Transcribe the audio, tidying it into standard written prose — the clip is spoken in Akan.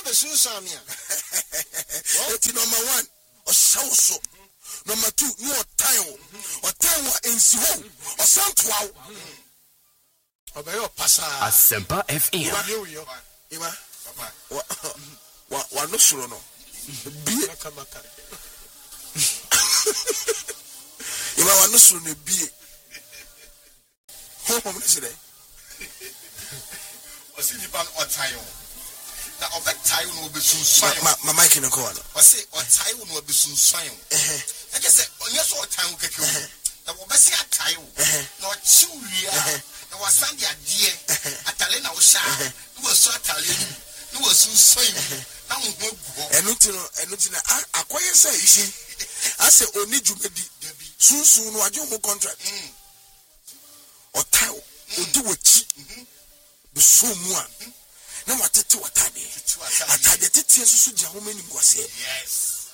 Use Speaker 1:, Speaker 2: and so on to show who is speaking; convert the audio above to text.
Speaker 1: be sunsan me.
Speaker 2: Eti number 1, osawso. Number 2, no time. O time wa ensi ho. O santwa.
Speaker 1: Obeyo pasa.
Speaker 3: Asempa FM.
Speaker 2: Iba. Wa no suro no. Bie. Iba wa no suro no bie. Ho mo se dey.
Speaker 4: O si nipa o time. Na obe time no be sunsan.
Speaker 2: Ma mic no ko no.
Speaker 4: O say o time no be sunsan. I just say onye so time keke. Na obe say time. Na o chiwia. Na wa sandi ade. Atale na o sha. No so atale. No sunsan. Na mo go.
Speaker 2: Enu ti na akoye say ishi. Ase oni djumedi. Sunsun no ajo mo contract. O time odi wachi. Be so mu a. Na watete watade. Atade tete susu dia ho mani ngwase.
Speaker 4: Yes.